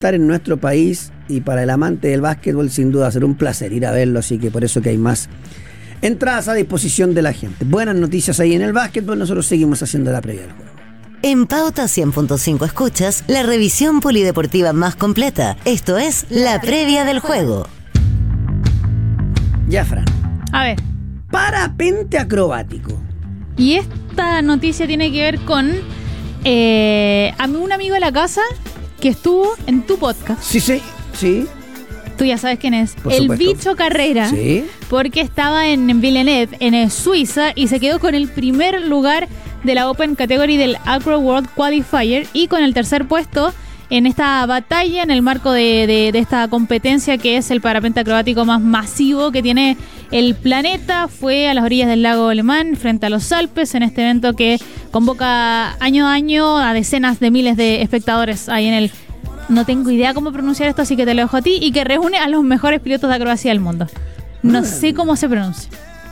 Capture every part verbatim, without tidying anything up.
estar en nuestro país y para el amante del básquetbol sin duda será un placer ir a verlo, así que por eso que hay más entradas a disposición de la gente. Buenas noticias ahí en el básquetbol, nosotros seguimos haciendo la previa del juego. En Pauta cien punto cinco escuchas la revisión polideportiva más completa. Esto es la previa del juego. Ya, Fran. A ver. Parapente acrobático. Y esta noticia tiene que ver con eh, a un amigo de la casa que estuvo en tu podcast. Sí, sí, sí. Tú ya sabes quién es. Por el supuesto. Bicho Carrera. Sí. Porque estaba en Villeneuve, en Suiza, y se quedó con el primer lugar de la Open Category del Acro World Qualifier y con el tercer puesto en esta batalla en el marco de, de, de esta competencia que es el parapente acrobático más masivo que tiene el planeta. Fue a las orillas del lago Alemán, frente a los Alpes, en este evento que convoca año a año a decenas de miles de espectadores ahí en el... No tengo idea cómo pronunciar esto, así que te lo dejo a ti, y que reúne a los mejores pilotos de acrobacia del mundo. No ah. sé cómo se pronuncia.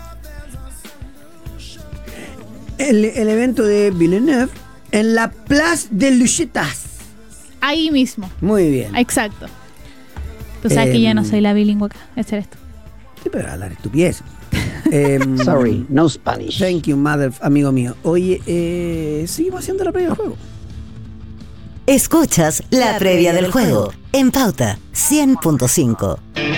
El, el evento de Villeneuve en la Place de Luchetas. Ahí mismo. Muy bien. Exacto. Tú sabes eh, que ya no soy la bilingüe acá. Este eres tú. Sí, pero hablar estupidez. eh, Sorry, no Spanish. Thank you, mother, amigo mío. Oye, eh, seguimos haciendo la previa del juego. Escuchas la, la previa del juego. juego en Pauta cien punto cinco.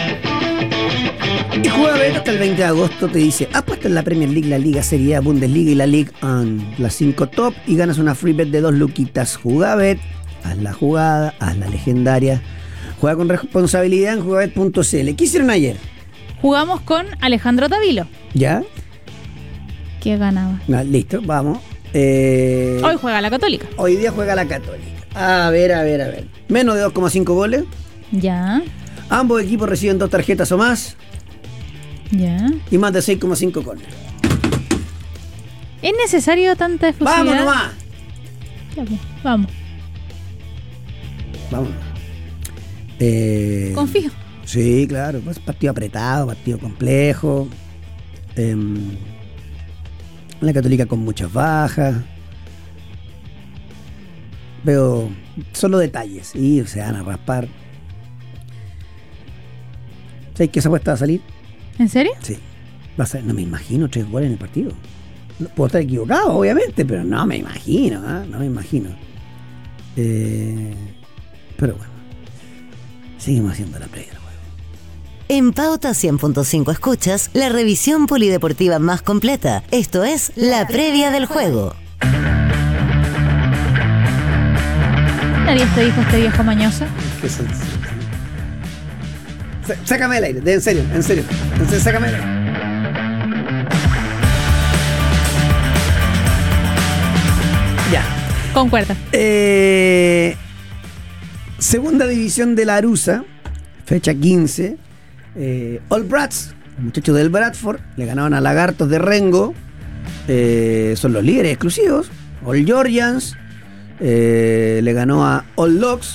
Y Juega hasta el veinte de agosto te dice: apuesta en la Premier League, la Liga Serie A, Bundesliga y la Ligue uno, las cinco top, y ganas una free bet de dos luquitas. Jugabet, haz la jugada, haz la legendaria. Juega con responsabilidad en jugabet punto c l. ¿Qué hicieron ayer? Jugamos con Alejandro Tavilo. ¿Ya? ¿Qué ganaba? Ah, listo, vamos. Eh, hoy juega la Católica. Hoy día juega la Católica. A ver, a ver, a ver. Menos de dos coma cinco goles. Ya. Ambos equipos reciben dos tarjetas o más. Ya. Y más de seis coma cinco goles. ¿Es necesario tanta efusividad? ¡Vamos nomás! Ya, pues, vamos. Vamos. Eh, Confío. Sí, claro. Pues partido apretado, partido complejo. Eh, la Católica con muchas bajas. Veo solo detalles y se van a raspar. ¿Sabes que esa apuesta va a salir? ¿En serio? Sí. Va a ser, no me imagino tres goles en el partido. No, puedo estar equivocado, obviamente, pero no me imagino, ¿eh? No me imagino. Eh, pero bueno, seguimos haciendo la previa del juego. En Pauta cien punto cinco escuchas la revisión polideportiva más completa. Esto es la previa del juego. ¿Nadie te dijo este viejo mañoso? ¿Qué son? Sácame el aire, de, en serio, en serio. En serio, sácame el aire. Ya. Concuerda. Eh, segunda división de la Arusa, fecha quince. Eh, All Brats, los muchachos del Bradford, le ganaban a Lagartos de Rengo. Eh, son los líderes exclusivos. All Georgians. Eh, le ganó a All Locks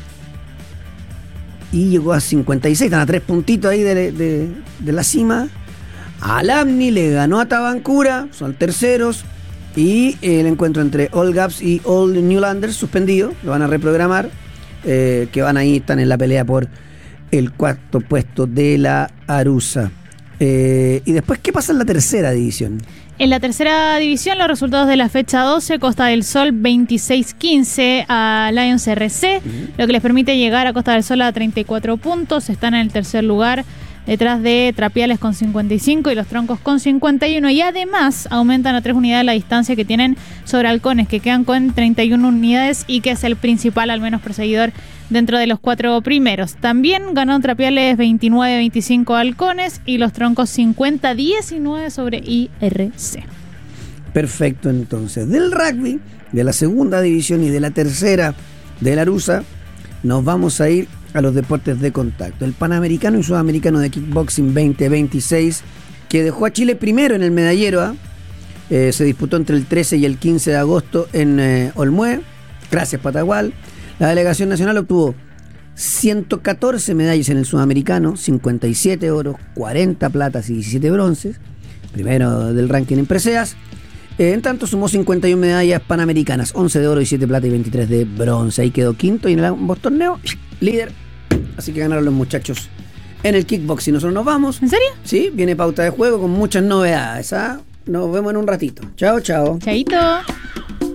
y llegó a cincuenta y seis, están a tres puntitos ahí de, de, de la cima. Al Amni le ganó a Tabancura, son terceros, y el encuentro entre All Gaps y All Newlanders suspendido, lo van a reprogramar, eh, que van ahí, están en la pelea por el cuarto puesto de la Arusa. Eh, y después, ¿qué pasa en la tercera división? En la tercera división, los resultados de la fecha doce, Costa del Sol veintiséis quince a Lions R C, uh-huh. lo que les permite llegar a Costa del Sol a treinta y cuatro puntos. Están en el tercer lugar, detrás de Trapiales con cincuenta y cinco y los Troncos con cincuenta y uno. Y además aumentan a tres unidades la distancia que tienen sobre Halcones, que quedan con treinta y una unidades y que es el principal, al menos perseguidor, dentro de los cuatro primeros. También ganó Trapiales veintinueve veinticinco Halcones y los Troncos cincuenta diecinueve sobre I R C. Perfecto, entonces. Del rugby, de la segunda división y de la tercera de la Arusa, nos vamos a ir a los deportes de contacto. El Panamericano y Sudamericano de Kickboxing veinte veintiséis, que dejó a Chile primero en el medallero, ¿eh? Eh, se disputó entre el trece y el quince de agosto en eh, Olmué. Gracias, Patagual. La delegación nacional obtuvo ciento catorce medallas en el Sudamericano, cincuenta y siete oros, cuarenta platas y diecisiete bronces. Primero del ranking en preseas. Eh, en tanto sumó cincuenta y una medallas panamericanas, once de oro y siete plata y veintitrés de bronce. Ahí quedó quinto y en ambos torneos líder. Así que ganaron los muchachos en el kickboxing. Nosotros nos vamos. ¿En serio? Sí, viene pauta de juego con muchas novedades. ¿Ah? Nos vemos en un ratito. Chao, chao. Chaito.